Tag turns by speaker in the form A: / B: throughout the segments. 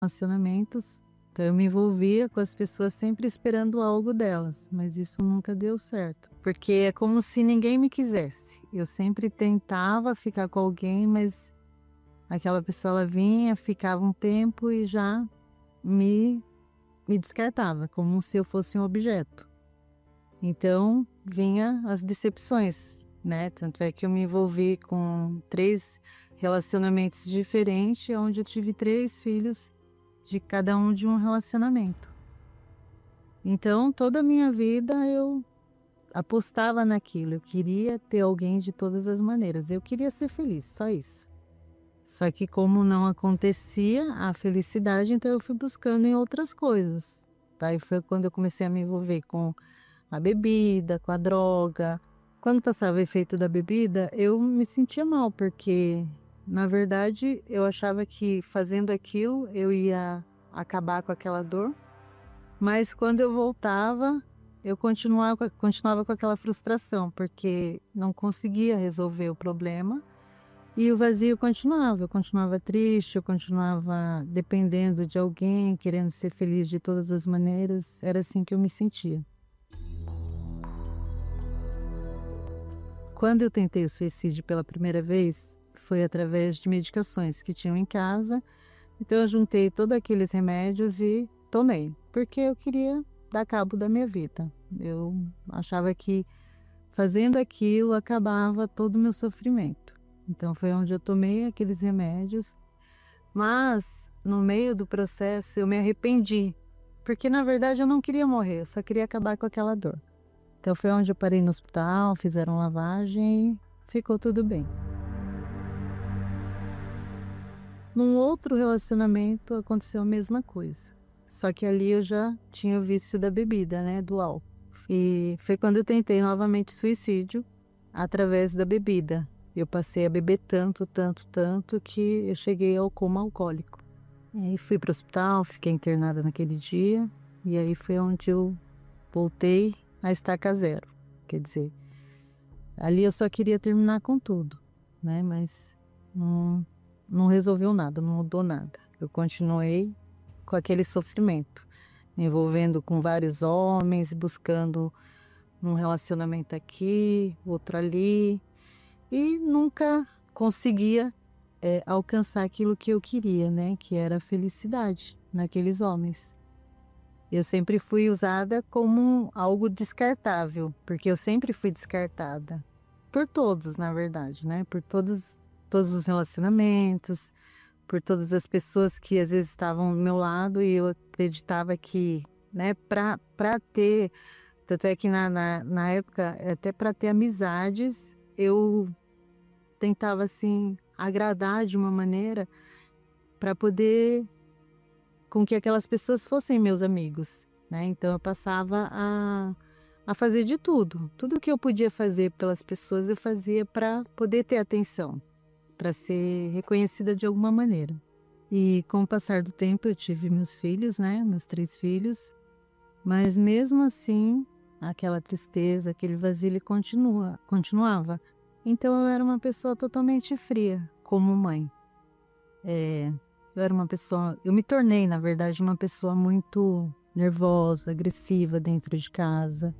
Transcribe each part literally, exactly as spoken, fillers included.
A: relacionamentos, então eu me envolvia com as pessoas sempre esperando algo delas, mas isso nunca deu certo, porque é como se ninguém me quisesse. Eu sempre tentava ficar com alguém, mas aquela pessoa ela vinha, ficava um tempo e já me me descartava, como se eu fosse um objeto. Então vinha as decepções, né? Tanto é que eu me envolvi com três relacionamentos diferentes, onde eu tive três filhos de cada um de um relacionamento. Então toda a minha vida eu apostava naquilo, eu queria ter alguém de todas as maneiras, eu queria ser feliz, só isso. Só que como não acontecia a felicidade, então eu fui buscando em outras coisas, tá? E foi quando eu comecei a me envolver com a bebida, com a droga. Quando passava o efeito da bebida, eu me sentia mal, porque na verdade eu achava que fazendo aquilo eu ia acabar com aquela dor, mas quando eu voltava, eu continuava, continuava com aquela frustração, porque não conseguia resolver o problema. E o vazio continuava, eu continuava triste, eu continuava dependendo de alguém, querendo ser feliz de todas as maneiras, era assim que eu me sentia. Quando eu tentei o suicídio pela primeira vez, foi através de medicações que tinham em casa, então eu juntei todos aqueles remédios e tomei, porque eu queria dar cabo da minha vida. Eu achava que fazendo aquilo acabava todo o meu sofrimento. Então foi onde eu tomei aqueles remédios, mas no meio do processo eu me arrependi, porque na verdade eu não queria morrer, eu só queria acabar com aquela dor. Então foi onde eu parei no hospital, fizeram lavagem e ficou tudo bem. Num outro relacionamento aconteceu a mesma coisa, só que ali eu já tinha o vício da bebida, né, do álcool. E foi quando eu tentei novamente suicídio através da bebida. Eu passei a beber tanto, tanto, tanto que eu cheguei ao coma alcoólico. E aí fui para o hospital, fiquei internada naquele dia, e aí foi onde eu voltei a estaca zero. Quer dizer, ali eu só queria terminar com tudo, né? Mas não, não resolveu nada, não mudou nada. Eu continuei com aquele sofrimento, me envolvendo com vários homens, buscando um relacionamento aqui, outro ali, e nunca conseguia é, alcançar aquilo que eu queria, né? Que era a felicidade naqueles homens. Eu sempre fui usada como algo descartável, porque eu sempre fui descartada. Por todos, na verdade, né? Por todos, todos os relacionamentos, por todas as pessoas que às vezes estavam do meu lado e eu acreditava que, né, para para ter, tanto é que na, na, na época, até para ter amizades, eu tentava assim agradar de uma maneira para poder com que aquelas pessoas fossem meus amigos, né? Então eu passava a, a fazer de tudo. Tudo que eu podia fazer pelas pessoas eu fazia para poder ter atenção, para ser reconhecida de alguma maneira. E com o passar do tempo eu tive meus filhos, né? Meus três filhos. Mas mesmo assim, aquela tristeza, aquele vazio, ele continua, continuava. Então eu era uma pessoa totalmente fria, como mãe. É, eu era uma pessoa, eu me tornei, na verdade, uma pessoa muito nervosa, agressiva dentro de casa.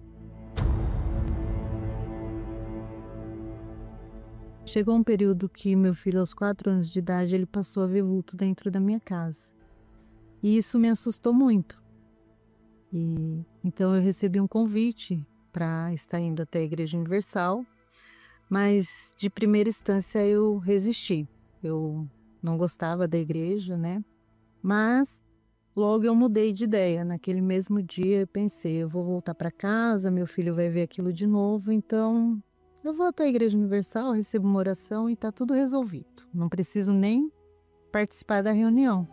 A: Chegou um período que meu filho, aos quatro anos de idade, ele passou a ver vulto dentro da minha casa. E isso me assustou muito. E então eu recebi um convite para estar indo até a Igreja Universal, mas de primeira instância eu resisti. Eu não gostava da igreja, né? Mas logo eu mudei de ideia. Naquele mesmo dia eu pensei, eu vou voltar para casa, meu filho vai ver aquilo de novo, então eu vou até a Igreja Universal, recebo uma oração e está tudo resolvido. Não preciso nem participar da reunião.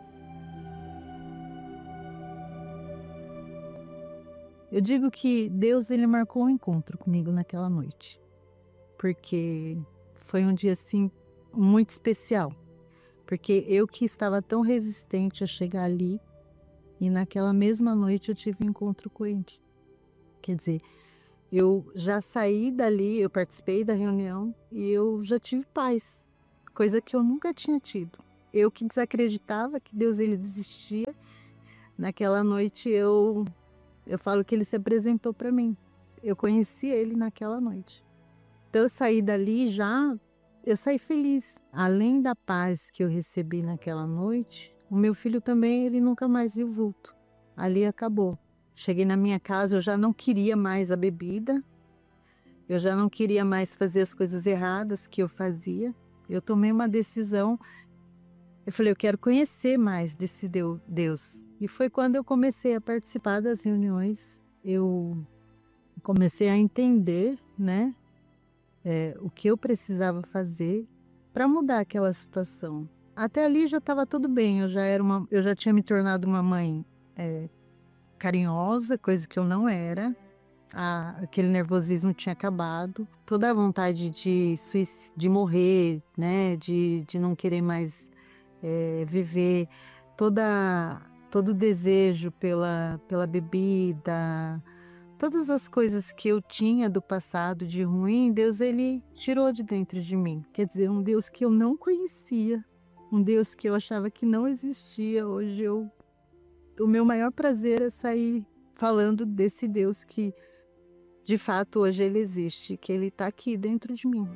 A: Eu digo que Deus ele marcou um encontro comigo naquela noite, porque foi um dia assim muito especial, porque eu que estava tão resistente a chegar ali, e naquela mesma noite eu tive um encontro com ele. Quer dizer, eu já saí dali, eu participei da reunião e eu já tive paz, coisa que eu nunca tinha tido. eu que desacreditava que Deus ele existia, naquela noite eu, eu falo que ele se apresentou para mim. Eu conheci ele naquela noite. Então eu saí dali já, eu saí feliz. Além da paz que eu recebi naquela noite, o meu filho também, ele nunca mais viu vulto. Ali acabou. Cheguei na minha casa, eu já não queria mais a bebida, eu já não queria mais fazer as coisas erradas que eu fazia. Eu tomei uma decisão, eu falei, eu quero conhecer mais desse Deus. E foi quando eu comecei a participar das reuniões, eu comecei a entender, né, é, o que eu precisava fazer para mudar aquela situação. Até ali já estava tudo bem, eu já, era uma, eu já tinha me tornado uma mãe é, carinhosa, coisa que eu não era. Ah, aquele nervosismo tinha acabado, toda a vontade de, de morrer, né, de, de não querer mais é, viver, toda, todo o desejo pela, pela bebida, todas as coisas que eu tinha do passado de ruim, Deus ele tirou de dentro de mim. Quer dizer, um Deus que eu não conhecia, um Deus que eu achava que não existia. Hoje eu, o meu maior prazer é sair falando desse Deus que de fato, hoje ele existe, que ele está aqui dentro de mim.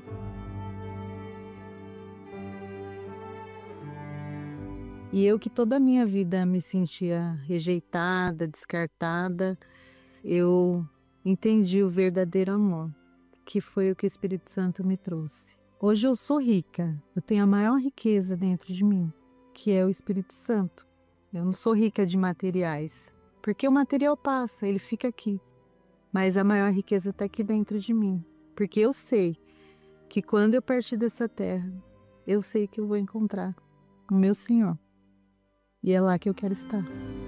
A: E eu que toda a minha vida me sentia rejeitada, descartada, eu entendi o verdadeiro amor, que foi o que o Espírito Santo me trouxe. Hoje eu sou rica, eu tenho a maior riqueza dentro de mim, que é o Espírito Santo. Eu não sou rica de materiais, porque o material passa, ele fica aqui. Mas a maior riqueza está aqui dentro de mim, porque eu sei que quando eu partir dessa terra, eu sei que eu vou encontrar o meu Senhor. E é lá que eu quero estar.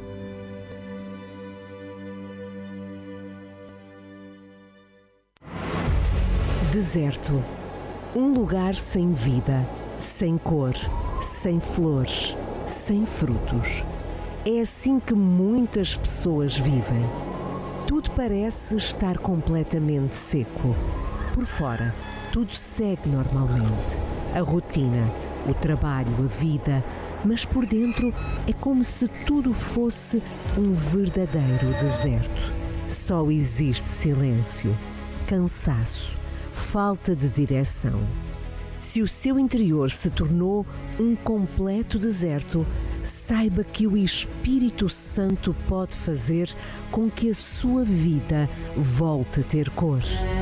B: Deserto. Um lugar sem vida, sem cor, sem flores, sem frutos. É assim que muitas pessoas vivem. Tudo parece estar completamente seco. Por fora, tudo segue normalmente. A rotina, o trabalho, a vida, mas por dentro é como se tudo fosse um verdadeiro deserto. Só existe silêncio, cansaço, falta de direção. Se o seu interior se tornou um completo deserto, saiba que o Espírito Santo pode fazer com que a sua vida volte a ter cor.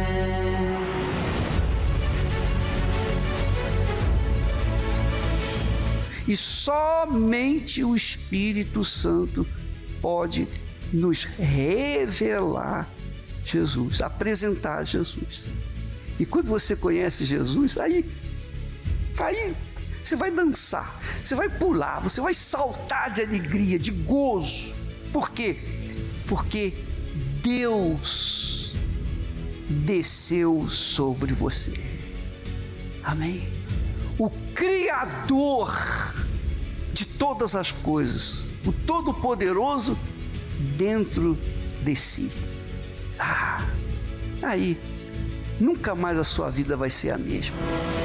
C: E somente o Espírito Santo pode nos revelar Jesus, apresentar Jesus. E quando você conhece Jesus, aí, aí você vai dançar, você vai pular, você vai saltar de alegria, de gozo. Por quê? Porque Deus desceu sobre você. Amém? O Criador de todas as coisas, o Todo-Poderoso dentro de si. Ah, aí nunca mais a sua vida vai ser a mesma.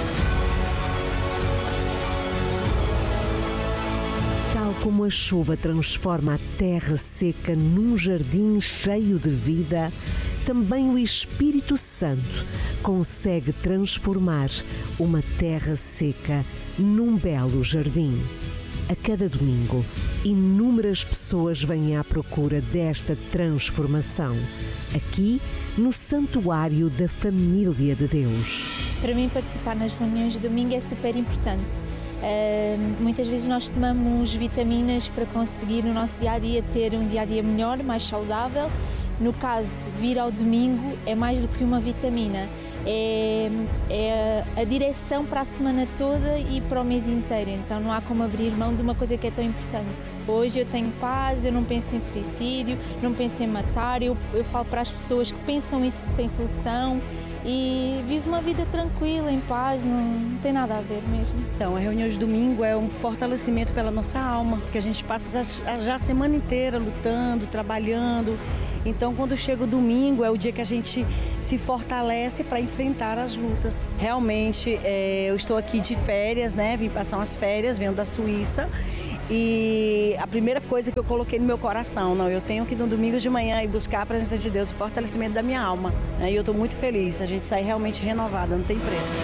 B: Tal como a chuva transforma a terra seca num jardim cheio de vida, também o Espírito Santo consegue transformar uma terra seca num belo jardim. A cada domingo, inúmeras pessoas vêm à procura desta transformação, aqui no Santuário da Família de Deus.
D: Para mim, participar nas reuniões de domingo é super importante. Uh, muitas vezes nós tomamos vitaminas para conseguir no nosso dia-a-dia ter um dia-a-dia melhor, mais saudável. No caso, vir ao domingo é mais do que uma vitamina, é, é a direção para a semana toda e para o mês inteiro, então não há como abrir mão de uma coisa que é tão importante. Hoje eu tenho paz, eu não penso em suicídio, não penso em matar, eu, eu falo para as pessoas que pensam isso que tem solução e vivo uma vida tranquila, em paz, não, não tem nada a ver mesmo.
E: Então, a reunião de domingo é um fortalecimento pela nossa alma, porque a gente passa já, já a semana inteira lutando, trabalhando, Então, quando chega o domingo, é o dia que a gente se fortalece para enfrentar as lutas. Realmente, é, eu estou aqui de férias, né? Vim passar umas férias, venho da Suíça. E a primeira coisa que eu coloquei no meu coração, não, eu tenho que no domingo de manhã ir buscar a presença de Deus, o fortalecimento da minha alma. Né? E eu estou muito feliz, a gente sai realmente renovada, não tem preço.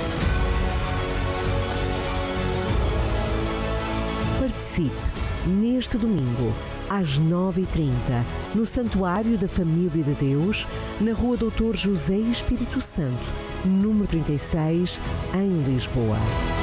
B: Participe neste domingo, às nove e trinta, no Santuário da Família de Deus, na Rua Doutor José Espírito Santo, número trinta e seis, em Lisboa.